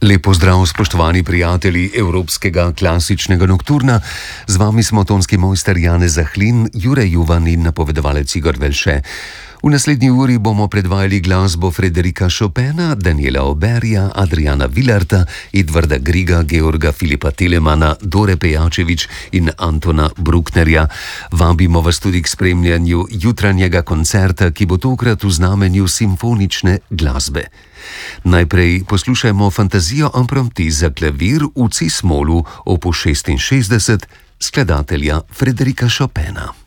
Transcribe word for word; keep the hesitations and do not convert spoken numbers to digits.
Lep pozdrav, spoštovani prijatelji Evropskega klasičnega nokturna. Z vami smo tonski mojster Janez Zahlin, Jure Juvan in napovedovalec Igor Velše. V naslednji uri bomo predvajali glasbo Frederika Chopina, Daniela Auberja, Adriana Vilarta, Edvarda Griga, Georga Filipa Telemana, Dore Pejačević in Antona Brucknerja. Vabimo vas tudi k spremljanju jutranjega koncerta, ki bo tokrat v znamenju simfonične glasbe. Najprej poslušajmo fantazijo impromptu za klavir v C-smolu opus šestinšestdeset skladatelja Frederika Chopina.